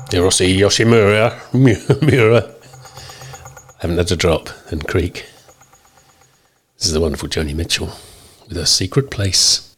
Hiroshi Yoshimura. Haven't had a drop. And Creek. This is the wonderful Joni Mitchell with her Secret Place.